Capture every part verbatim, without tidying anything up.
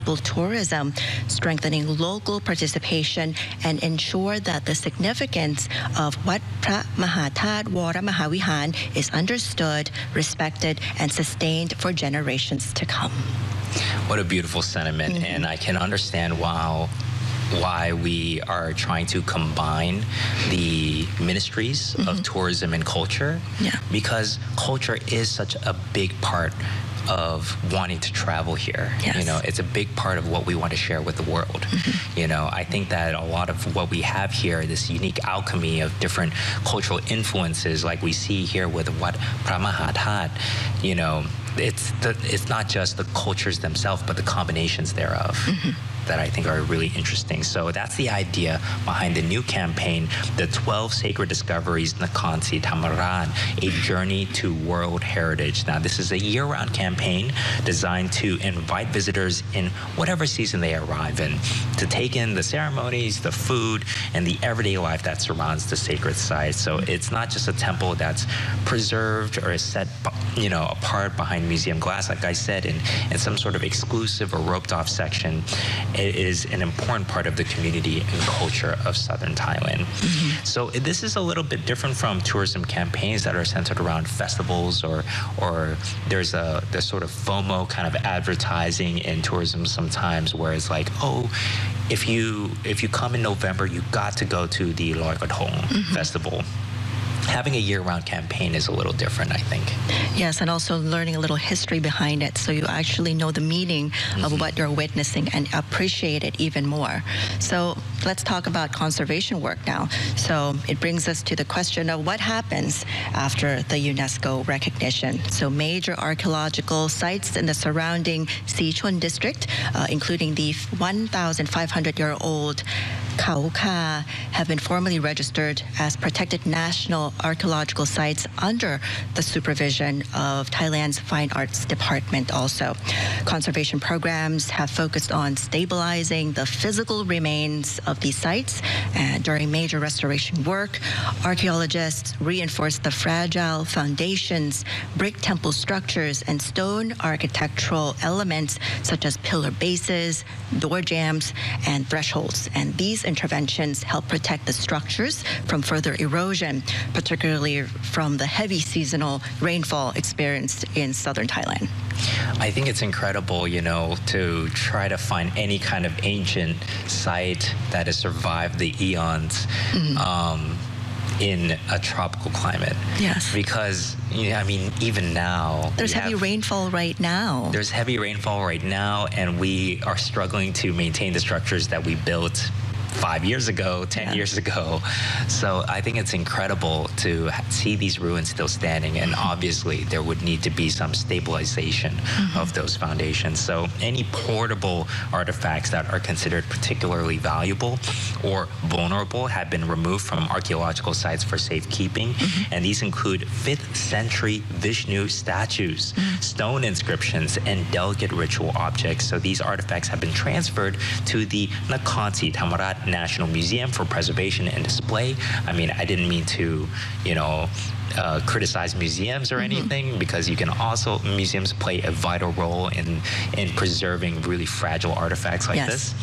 tourism, strengthening local participation, and ensure that the significance of Wat Phra Mahathat Wara Mahavihan is understood, respected, and sustained for generations to come. What a beautiful sentiment, mm-hmm. and I can understand why why we are trying to combine the ministries mm-hmm. of tourism and culture, yeah. because culture is such a big part of wanting to travel here. Yes. You know, it's a big part of what we want to share with the world. Mm-hmm. You know, I think that a lot of what we have here, this unique alchemy of different cultural influences, like we see here with Wat Phra Mahathat, you know, it's the, it's not just the cultures themselves, but the combinations thereof. Mm-hmm. that I think are really interesting. So that's the idea behind the new campaign, the twelve Sacred Discoveries Nakhon Si Thammarat, a journey to world heritage. Now, this is a year-round campaign designed to invite visitors in whatever season they arrive in to take in the ceremonies, the food, and the everyday life that surrounds the sacred site. So it's not just a temple that's preserved or is set, you know, apart behind museum glass, like I said, in, in some sort of exclusive or roped-off section. It is an important part of the community and culture of southern Thailand. Mm-hmm. So this is a little bit different from tourism campaigns that are centered around festivals, or or there's a there's sort of FOMO kind of advertising in tourism sometimes, where it's like, oh, if you if you come in November, you got to go to the Loi Krathong mm-hmm. festival. Having a year-round campaign is a little different, I think. Yes, and also learning a little history behind it, so you actually know the meaning mm-hmm. of what you're witnessing and appreciate it even more. So let's talk about conservation work now. So it brings us to the question of what happens after the UNESCO recognition. So major archaeological sites in the surrounding Sichon district, uh, including the one thousand five hundred year old Khao Kha, have been formally registered as protected national archaeological sites under the supervision of Thailand's Fine Arts Department also. Conservation programs have focused on stabilizing the physical remains of these sites, and during major restoration work, archaeologists reinforced the fragile foundations, brick temple structures, and stone architectural elements such as pillar bases, door jambs, and thresholds. And these interventions help protect the structures from further erosion, particularly from the heavy seasonal rainfall experienced in southern Thailand. I think it's incredible, you know, to try to find any kind of ancient site that has survived the eons mm-hmm. um, in a tropical climate. Yes. Because, you know, I mean, even now... There's heavy have, rainfall right now. There's heavy rainfall right now, and we are struggling to maintain the structures that we built five years ago, ten yeah. years ago. So I think it's incredible to see these ruins still standing, and obviously there would need to be some stabilization mm-hmm. of those foundations. So any portable artifacts that are considered particularly valuable or vulnerable have been removed from archaeological sites for safekeeping, mm-hmm. and these include fifth century Vishnu statues, mm-hmm. stone inscriptions, and delicate ritual objects. So these artifacts have been transferred to the Nakhon Si Thammarat National Museum for preservation and display. I mean, I didn't mean to, you know, uh, criticize museums or mm-hmm. anything, because you can also, museums play a vital role in, in preserving really fragile artifacts like yes. this.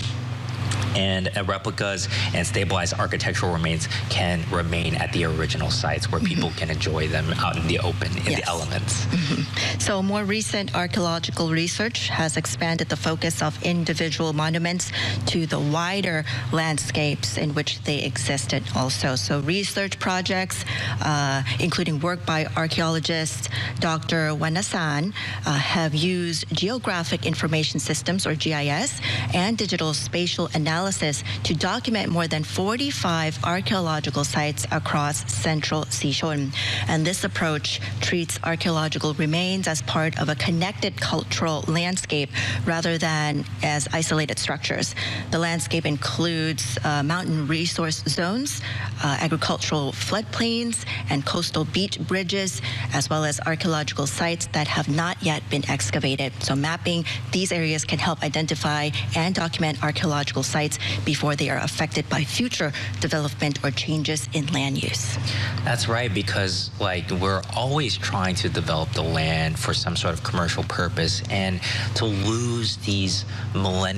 And uh, replicas and stabilized architectural remains can remain at the original sites where mm-hmm. people can enjoy them out in the open, in yes. the elements. Mm-hmm. So more recent archaeological research has expanded the focus of individual monuments to the wider landscapes in which they existed also. So research projects, uh, including work by archaeologist Doctor Wanasan, uh, have used geographic information systems, or G I S, and digital spatial analysis to document more than forty-five archaeological sites across central Sichon. And this approach treats archaeological remains as part of a connected cultural landscape rather than as isolated structures. The landscape includes uh, mountain resource zones, uh, agricultural floodplains, and coastal beach bridges, as well as archaeological sites that have not yet been excavated. So mapping these areas can help identify and document archaeological sites before they are affected by future development or changes in land use. That's right, because like we're always trying to develop the land for some sort of commercial purpose, and to lose these millennial